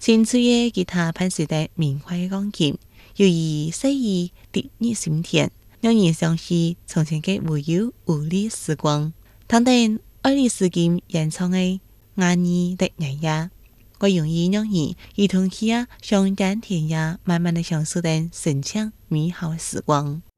清脆的吉他伴随着明快的钢琴，由于细意滴入心田，让人想起从前的无忧无虑时光。听听爱丽丝金演唱的《爱你的日夜》，我容易让人一同去相见天涯，慢慢的享受着深情美好的时光。